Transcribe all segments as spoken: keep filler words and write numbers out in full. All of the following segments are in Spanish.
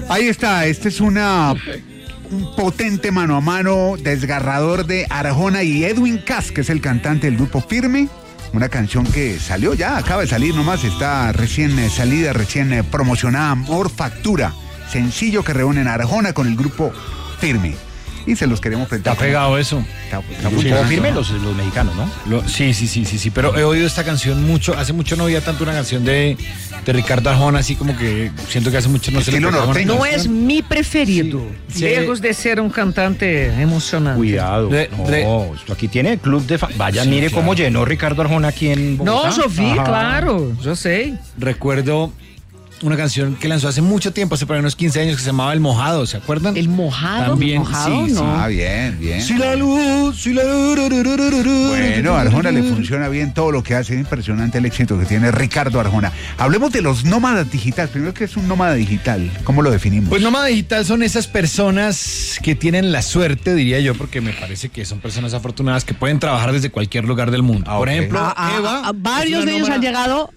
Ahí está, este es una un potente mano a mano desgarrador de Arjona y Edwin Cass, que es el cantante del grupo Firme. Una canción que salió ya, acaba de salir nomás, está recién eh, salida, recién eh, promocionada, Amor Factura. Sencillo que reúnen a Arjona con el grupo Firme. Y se los queremos presentar. Está pegado eso. Está, está Sí, Firme los, los mexicanos, ¿no? Lo, sí, sí, sí, sí, sí. Pero he oído esta canción mucho. Hace mucho no oía tanto una canción de, de Ricardo Arjona, así como que siento que hace mucho no se le pegaba una No canción. es mi preferido. Sí. Lejos de ser un cantante emocionante. Cuidado. Re- no, re- esto aquí tiene club de fans. Vaya, Sí, mire claro. cómo llenó Ricardo Arjona aquí en Bogotá. No, yo vi, Ajá. claro, yo sé. Recuerdo una canción que lanzó hace mucho tiempo, hace por ahí unos quince años, que se llamaba El Mojado, ¿se acuerdan? El mojado. También, mojado, sí, sí. no. Ah, bien, bien. Si la luz, si la... Bueno, a Arjona le funciona bien todo lo que hace. Es impresionante el éxito que tiene Ricardo Arjona. Hablemos de los nómadas digitales. Primero, ¿qué es un nómada digital? ¿Cómo lo definimos? Pues nómada digital son esas personas que tienen la suerte, diría yo, porque me parece que son personas afortunadas que pueden trabajar desde cualquier lugar del mundo. Ah, Por ok. ejemplo, Ah, ah, Eva. ah, varios es una de ellos han nómada- llegado.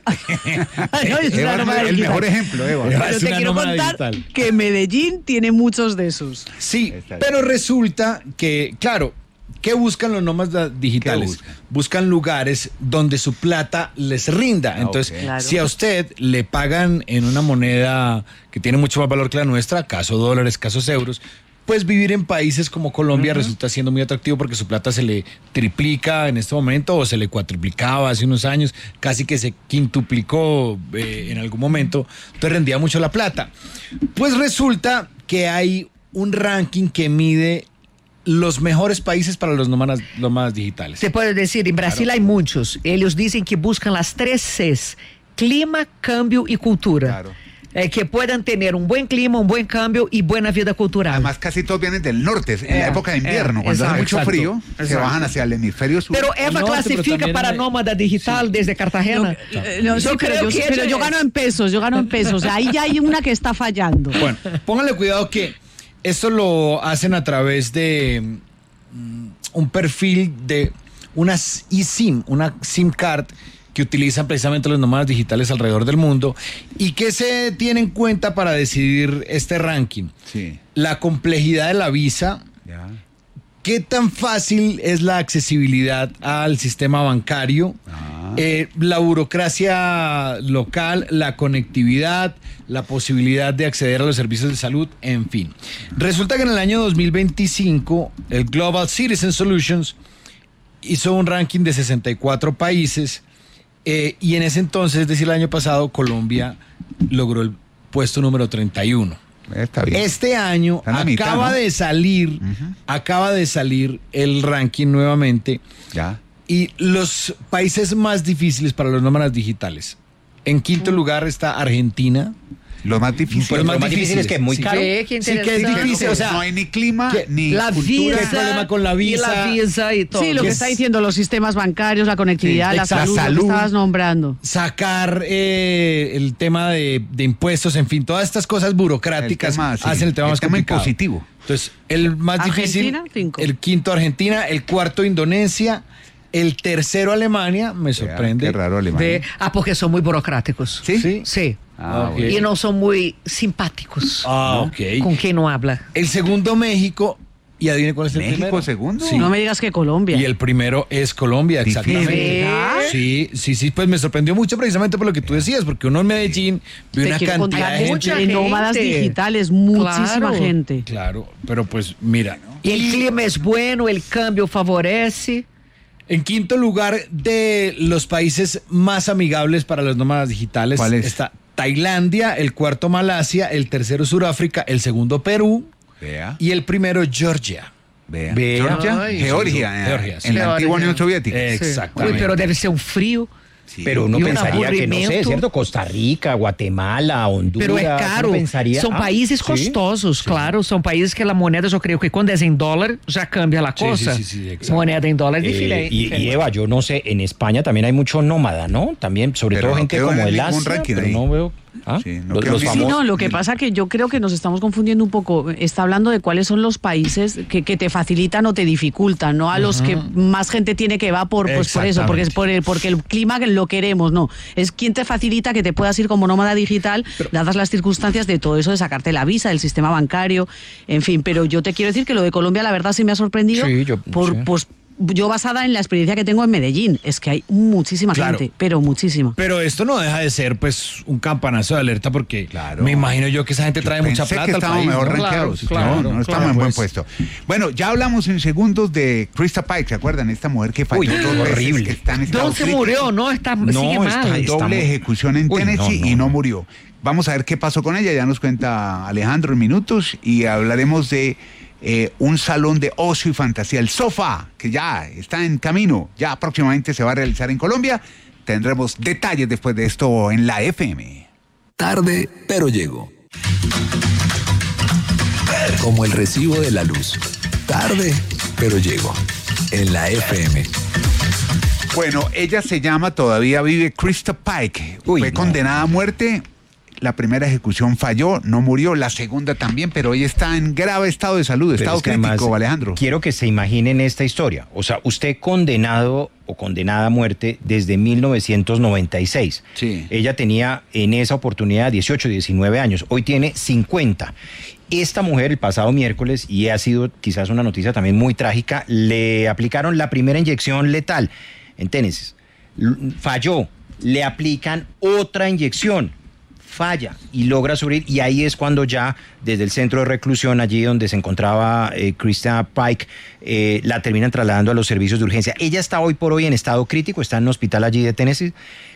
No, es una Eva es nómada el digital. mejor ejemplo, Eva. Eva Pero es te una quiero nómada contar digital. que Medellín tiene muchos de esos. Sí, Está bien. pero resulta que, claro, ¿qué buscan los nómadas digitales? ¿Qué buscan? Buscan lugares donde su plata les rinda. Ah, Entonces, ok. Claro. si a usted le pagan en una moneda que tiene mucho más valor que la nuestra, caso dólares, casos euros, pues vivir en países como Colombia resulta siendo muy atractivo porque su plata se le triplica en este momento o se le cuatriplicaba hace unos años, casi que se quintuplicó eh, en algún momento, entonces rendía mucho la plata. Pues resulta que hay un ranking que mide los mejores países para los nómadas, nómadas digitales. Você pode dizer, em Brasil há muitos. Eles dizem que buscam as três Cs: clima, câmbio e cultura. Claro. Eh, que puedan tener un buen clima, un buen cambio y buena vida cultural. Además, casi todos vienen del norte, en la Eh, época de invierno, eh, cuando hace exacto, mucho exacto, frío, se exacto. bajan hacia el hemisferio sur. Pero Eva No, clasifica pero también para me- nómada digital desde Cartagena. Eh, no, sí, Yo pero creo yo, que pero ella yo es- gano en pesos, yo gano en pesos. Ahí ya hay una que está fallando. Bueno, póngale cuidado que esto lo hacen a través de mm, un perfil de una eSIM, una SIM card que utilizan precisamente los nómadas digitales alrededor del mundo. ¿Y qué se tiene en cuenta para decidir este ranking? Sí. La complejidad de la visa. Ya. ¿Qué tan fácil es la accesibilidad al sistema bancario? Ah. Eh, la burocracia local, la conectividad, la posibilidad de acceder a los servicios de salud, en fin. Resulta que en el año dos mil veinticinco, el Global Citizen Solutions hizo un ranking de sesenta y cuatro países eh, y en ese entonces, es decir, el año pasado, Colombia logró el puesto número treinta y uno. Está bien. Este año Está en la mitad, acaba ¿no? de salir, Ujú. acaba de salir el ranking nuevamente Ya. y los países más difíciles para los nómadas digitales. En quinto lugar está Argentina. Lo más difícil. Pues Lo más más difícil es que es muy sí. caro. Sí, qué Sí, que es interesante. difícil, o sea, no hay ni clima, que ni La cultura. visa, ¿Qué problema con la y visa? la visa y todo. Sí, lo que es- está diciendo, los sistemas bancarios, la conectividad, Sí, la exacto. salud, La lo que salud. estabas nombrando. Sacar eh, el tema de, de impuestos, en fin, todas estas cosas burocráticas El tema, sí, hacen el tema el más tema complicado. impositivo. Entonces, el más Argentina, difícil, cinco. el quinto Argentina, el cuarto Indonesia, el tercero Alemania, me sorprende. Qué raro Alemania. Ve- Ah, porque son muy burocráticos. ¿Sí? Sí. Sí. Ah, Ok. bueno. Y no son muy simpáticos Ah, ok. con quien no habla. El segundo México, y adivine cuál es el ¿México primero. segundo? Sí. No me digas que Colombia. Y el primero es Colombia, Difícil. exactamente. ¿Verdad? Sí, sí, sí, pues me sorprendió mucho precisamente por lo que tú decías, porque uno en Medellín ve Te una quiero cantidad contar de mucha gente. de nómadas gente. digitales, muchísima Claro. gente. Claro, pero pues mira, Y el clima es bueno, el cambio favorece. en quinto lugar de los países más amigables para los nómadas digitales ¿Cuál es? está Tailandia, el cuarto Malasia, el tercero Sudáfrica, el segundo Perú Vea. y el primero Georgia. Vea. Vea. Georgia, Ay, Georgia, sí, en- Georgia, en sí. la antigua Georgia. Unión Soviética. Eh, Sí. Exactamente. Uy, pero debe ser un frío. Sí. Pero uno Y un pensaría que, no sé, aburrimiento. ¿cierto? Costa Rica, Guatemala, Honduras. Pero es uno caro. pensaría- Son Ah, países sí. costosos, claro. Son países que la moneda, yo creo que cuando es en dólar, ya cambia la Sí, cosa. sí, sí, sí, exacto. Moneda en dólar Eh, diferente. y, y Eva, yo no sé, en España también hay mucho nómada, ¿no? También, sobre Pero todo no gente quedó como en el ningún Asia, ranking pero ahí. no veo. ¿Ah? Sí, no los, quedó los ni- Sí, famosos. no, lo que pasa que yo creo que nos estamos confundiendo un poco. Está hablando de cuáles son los países que, que te facilitan o te dificultan, no a los que más gente tiene que va por, pues, por eso, porque es por el, porque el clima que lo queremos, no. Es quien te facilita que te puedas ir como nómada digital, dadas las circunstancias de todo eso, de sacarte la visa, del sistema bancario, en fin. Pero yo te quiero decir que lo de Colombia, la verdad, sí me ha sorprendido. Sí, yo- por, sí. pues, yo basada en la experiencia que tengo en Medellín, es que hay muchísima Claro. gente, pero muchísima. Pero esto no deja de ser pues un campanazo de alerta porque Claro. me imagino yo que esa gente trae mucha Pensé plata que al estábamos país, mejor ¿no? rankeados. Claro, no, claro, no estamos claro, en buen pues. puesto. Bueno, ya hablamos en segundos de Krista Pike, ¿se acuerdan? Esta mujer que falló Uy, dos veces, horrible. que está en estado ¿Dónde se crítico. murió? No, está, No, sigue está- mal. está- Doble muy- ejecución en Uy, no, Tennessee no. y no murió. Vamos a ver qué pasó con ella, ya nos cuenta Alejandro en minutos y hablaremos de eh, un salón de ocio y fantasía, el Sofá, que ya está en camino, ya próximamente se va a realizar en Colombia. Tendremos detalles después de esto en la F M. Tarde, pero llego. Como el recibo de la luz. Tarde, pero llego. En la F M. Bueno, ella se llama, todavía vive, Krista Pike. Uy, Fue no. condenada a muerte. La primera ejecución falló, no murió. La segunda también, pero hoy está en grave estado de salud, Pero estado es que crítico, además, Alejandro. Quiero que se imaginen esta historia. O sea, usted condenado o condenada a muerte desde mil novecientos noventa y seis. Sí. Ella tenía en esa oportunidad dieciocho, diecinueve años. Hoy tiene cincuenta. Esta mujer el pasado miércoles, y ha sido quizás una noticia también muy trágica, le aplicaron la primera inyección letal en Tennessee. L- Falló. Le aplican otra inyección. Falla y logra subir, y ahí es cuando ya desde el centro de reclusión, allí donde se encontraba eh, Krista Pike, eh, la terminan trasladando a los servicios de urgencia. Ella está hoy por hoy en estado crítico, está en un hospital allí de Tennessee,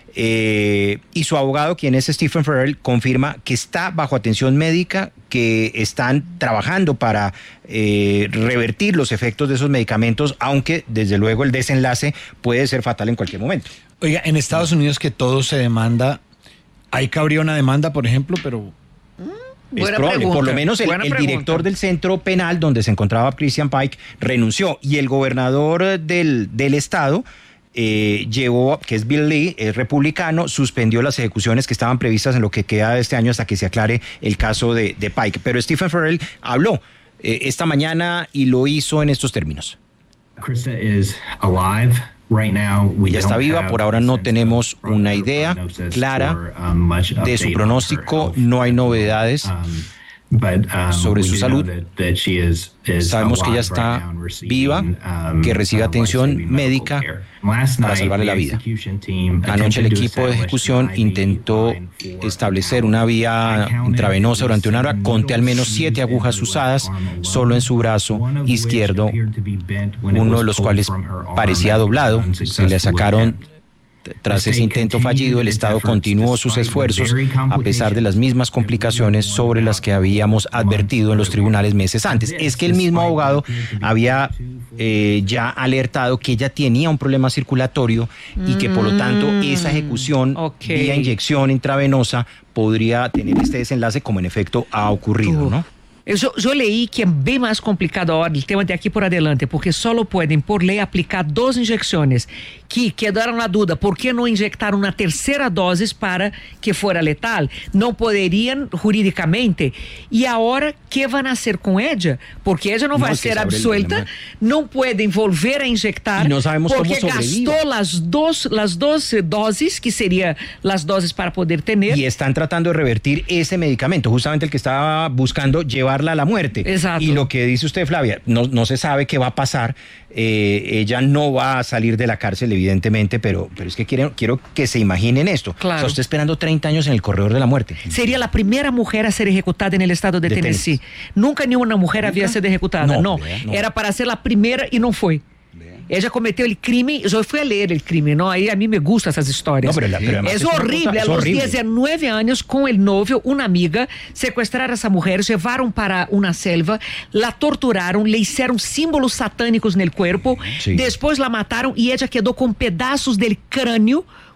eh, y su abogado, quien es Stephen Farrell, confirma que está bajo atención médica, que están trabajando para eh, revertir los efectos de esos medicamentos, aunque desde luego el desenlace puede ser fatal en cualquier momento. Oiga, en Estados Unidos que todo se demanda, ahí cabría una demanda, por ejemplo, pero Es Buena probable. pregunta, Por lo menos el, buena el pregunta. director del centro penal donde se encontraba Christian Pike renunció, y el gobernador del, del estado eh, llevó, que es Bill Lee, es republicano, suspendió las ejecuciones que estaban previstas en lo que queda de este año hasta que se aclare el caso de, de Pike. Pero Stephen Farrell habló eh, esta mañana y lo hizo en estos términos. Krista is alive. Right now, we Ella está don't viva, have por ahora a no sense tenemos of una her idea prognosis clara or, um, much de update su on pronóstico, her health. no hay novedades. Um, but, um, sobre we su do salud. know that- that she is- is Sabemos que ella alive right está now and receiving, viva, um, que recibe uh, atención life-saving medical médica care. Last para night, salvarle la the vida. execution team Anoche el attempted to equipo de establish ejecución an I V intentó line for establecer an una hour. I vía counted intravenosa at durante una hora. least Conté al menos seven siete needles agujas in her left usadas arm alone, solo en su brazo one of which izquierdo, appeared to be bent when it uno was de los pulled cuales from her arm parecía after doblado. an Se le unsuccessful sacaron. attempt. Tras ese intento fallido, el Estado continuó sus esfuerzos a pesar de las mismas complicaciones sobre las que habíamos advertido en los tribunales meses antes. Es que el mismo abogado había eh, ya alertado que ella tenía un problema circulatorio y que por lo tanto esa ejecución ok. vía inyección intravenosa podría tener este desenlace, como en efecto ha ocurrido, ¿no? Eu já, já leí que é bem mais complicado a hora, o tema de aqui por adelante, porque só podem, por lei, aplicar duas injeções que quedaram na dúvida, por que não injectaram uma terceira dose para que fora letal? Não poderiam, juridicamente, e a hora que vai nascer com ella, porque ella não No, vai es que ser se abre el absuelta, problema. não pode volver a injectar, E não sabemos como porque sobrevive. gastou as duas, as duas doses, que seriam as doses para poder ter. Y están tratando de revertir ese medicamento, justamente el que estaba buscando llevarla a la muerte. Exacto. Y lo que dice usted, Flavia, no, no se sabe qué va a pasar. Eh, ella no va a salir de la cárcel, evidentemente, pero, pero es que quiero, quiero que se imaginen esto. Claro. O sea, usted esperando treinta años en el corredor de la muerte. Seria a primeira mulher a ser ejecutada no estado de, De Tennessee. Tennessee. Nunca nenhuma mulher havia sido ejecutada. Não, Não. é, não. Era para ser a primeira e não foi. Ella cometeu o crime, eu fui a ler o crime, não? Aí a mim me gustam essas histórias. No, pero la- pero además es es una horrible, cosa- a es los horrible. diecinueve anos, com o novio, uma amiga, sequestraram essa mulher, levaram para uma selva, la torturaram, le hicieron símbolos satânicos no corpo, Sí. depois la mataram e ella quedou com pedaços del crânio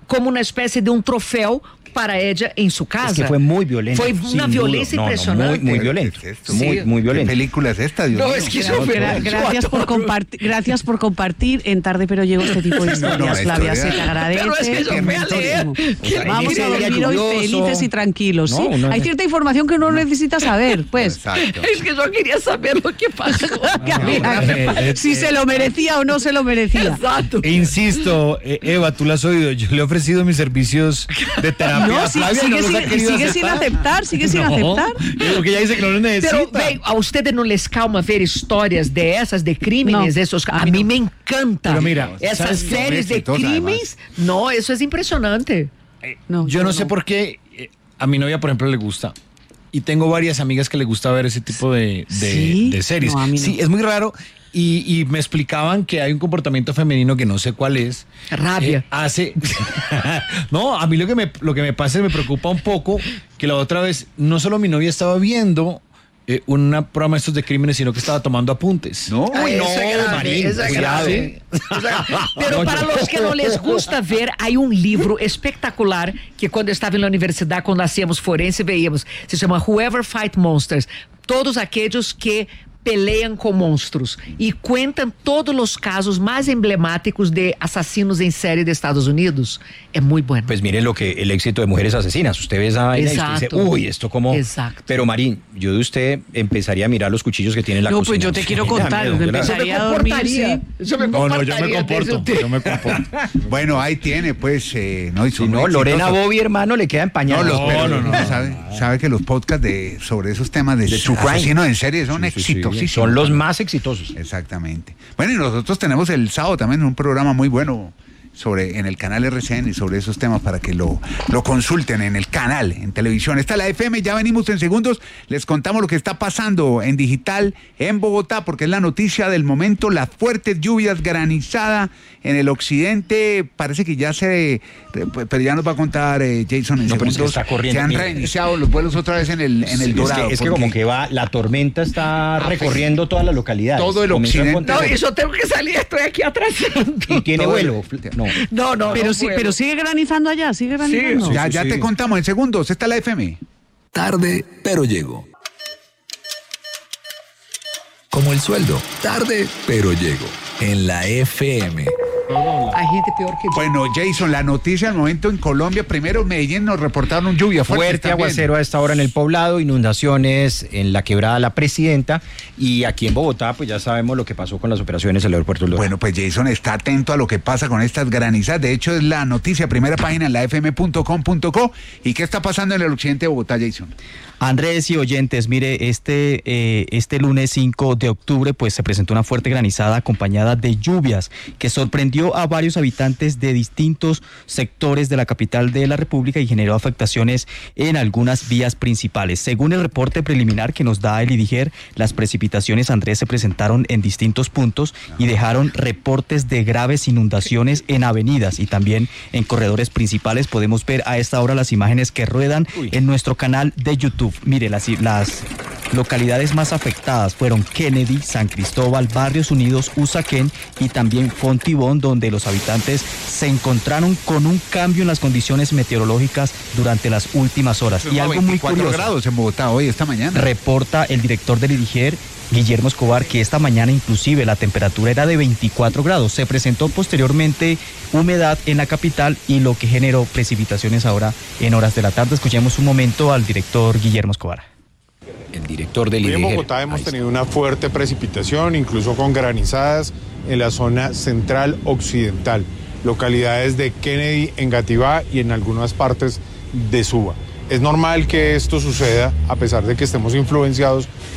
como una especie de un trofeo para ella en su casa. Es que fue muy violento. Fue una violencia no, impresionante. No, muy, muy violento. ¿Qué es esto? Muy, Sí. muy violento. ¿Qué película es esta, Dios No, mío? es que Gra- eso gra- gracias por compartir, gracias por compartir en Tarde pero llego este tipo de historias, No, no, la Flavia, historia- se te agradece. Pero es que yo fui a leer. muchísimo. sea, Vamos ese a día dormir hoy lluvioso. felices y tranquilos, ¿sí? No, no, Hay no. cierta información que uno necesita saber, pues. Exacto. Es que yo quería saber lo que pasó. eh, si se lo merecía o no se lo merecía. Exacto. E insisto, eh, Eva, tú la has oído. Yo le he ofrecido mis servicios de terapia No, a sí, Flavia y sigue, no los ha sin, querido sigue sin aceptar, sigue sin No, aceptar. Porque ella dice que no los necesita. Pero, bem, a ustedes no les calma ver historias de esas, de crímenes, No, esos. A, a mí mí no. me encanta. Pero mira, esas ¿sabes qué? series de Exitosa, crímenes. No, eso es impresionante. No, Yo no sé por qué eh, a mi novia, por ejemplo, le gusta. Y tengo varias amigas que le gusta ver ese tipo de, de, ¿Sí? de series. No, a mí no. Sí, es muy raro. Y, y me explicaban que hay un comportamiento femenino que no sé cuál es. Rabia. Eh, hace. No, a mí lo que, me, lo que me pasa es me preocupa un poco que la otra vez no solo mi novia estaba viendo eh, un programa de estos de crímenes, sino que estaba tomando apuntes. No, Ay, no, eso es grave, Marín, eso es cuidado. grave. Pero para los que no les gusta ver, hay un libro espectacular que cuando estaba en la universidad, cuando hacíamos forense, veíamos. Se llama Whoever Fight Monsters. Todos aquellos que pelean con monstruos y cuentan todos los casos más emblemáticos de asesinos en serie de Estados Unidos. Es muy bueno. Pues mire lo que el éxito de Mujeres Asesinas. Usted ve esa vaina y usted dice, Exacto. uy, esto como. Exacto. Pero Marín, yo de usted empezaría a mirar los cuchillos que tiene en la No, cocina. pues yo te quiero Me da contar, miedo, yo yo la- empezaría a dormir, sí. Yo me No, no, yo me comportaría comporto. desde usted. Yo me comporto. Bueno, ahí tiene, pues, eh, no, y Si son no, muy Lorena exitosos. Bobby, hermano, le queda No, empañado. los, No, pero no, no, no. sabe, sabe que los podcasts de, sobre esos temas de, De true crime. asesinos en serie son Sí, sí, sí. exitosísimos. Son los más exitosos. Exactamente. Bueno, y nosotros tenemos el sábado también un programa muy bueno sobre en el canal R C N sobre esos temas para que lo, lo consulten en el canal, en televisión. Está la F M, ya venimos en segundos, les contamos lo que está pasando en digital en Bogotá, porque es la noticia del momento, las fuertes lluvias, granizada en el occidente, parece que ya se, pero ya nos va a contar eh, Jason en No, pero es que segundos, está corriendo, se han mire. reiniciado los vuelos otra vez en el, en el Sí, Dorado. Es que, es que porque como que va, la tormenta está recorriendo toda la localidad. Todo el occidente. No, y yo tengo que salir, estoy aquí atrasando. Y tiene todo el- vuelo. No. No, no, Pero, no sí, puedo. pero sigue granizando allá, sigue granizando. ya, sí, ya sí. te contamos en segundos, está la F M. Tarde, pero llego. Como el sueldo. Tarde, pero llego. En la F M. Hay gente peor que yo. Bueno, Jason, la noticia al momento en Colombia. Primero, Medellín nos reportaron lluvia fuerte. Fuerte también. aguacero a esta hora en el poblado, inundaciones en la quebrada La Presidenta y aquí en Bogotá, pues ya sabemos lo que pasó con las operaciones del aeropuerto del Dorado. Bueno, pues Jason está atento a lo que pasa con estas granizadas. De hecho, es la noticia, primera página en la f m punto com punto co. ¿Y qué está pasando en el occidente de Bogotá, Jason? Andrés y oyentes, mire, este, eh, este lunes cinco de octubre pues se presentó una fuerte granizada acompañada de lluvias que sorprendió a varios habitantes de distintos sectores de la capital de la República y generó afectaciones en algunas vías principales. Según el reporte preliminar que nos da el IDIGER, las precipitaciones, Andrés, se presentaron en distintos puntos y dejaron reportes de graves inundaciones en avenidas y también en corredores principales. Podemos ver a esta hora las imágenes que ruedan en nuestro canal de YouTube. Mire, las, las localidades más afectadas fueron Kennedy, San Cristóbal, Barrios Unidos, Usaquén y también Fontibón, donde los habitantes se encontraron con un cambio en las condiciones meteorológicas durante las últimas horas. Y algo muy veinticuatro curioso, grados en Bogotá hoy, esta mañana. reporta el director del IDIGER, Guillermo Escobar, que esta mañana inclusive la temperatura era de veinticuatro grados. Se presentó posteriormente humedad en la capital y lo que generó precipitaciones ahora en horas de la tarde. Escuchemos un momento al director Guillermo Escobar. El director del Hoy en IDIGER. Bogotá hemos Ahí está. tenido una fuerte precipitación, incluso con granizadas en la zona central occidental, localidades de Kennedy, Engativá y en algunas partes de Suba. Es normal que esto suceda a pesar de que estemos influenciados